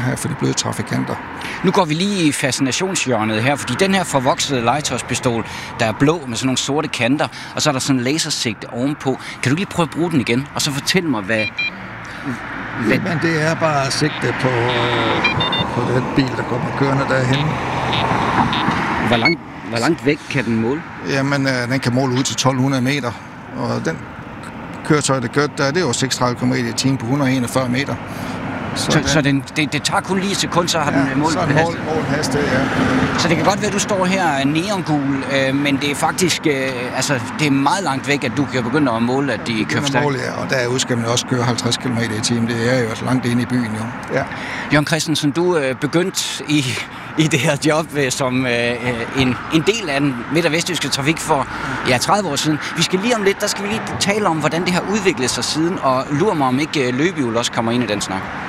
her for de bløde trafikanter. Nu går vi lige i fascinationshjørnet her, fordi den her forvoksede legetøjspistol, der er blå med sådan nogle sorte kanter, og så er der sådan en lasersigte ovenpå. Kan du lige prøve at bruge den igen, og så fortælle mig, hvad... Men det er bare sigte på den bil, der kommer kørende derhen. Hvor langt væk kan den måle? Jamen, den kan måle ud til 1200 meter, og den køretøj, der kørte der, det er jo 36 km i timen på 141 meter. Så det tager kun lige et sekund, så har den målt så målt hastighed, ja. Så det kan godt være, at du står her neongul, men det er faktisk det er meget langt væk, at du kan begynde at måle, at de kører stærkt. Ja, og derude skal man også køre 50 km i timen. Det er jo også langt inde i byen, jo. Ja. Jørgen Christensen, du begyndte i det her job som en del af den midt- og vestjyske trafik for 30 år siden. Vi skal lige om lidt, der skal vi lige tale om, hvordan det har udviklet sig siden, og lurer mig om ikke løbehjul også kommer ind i den snak.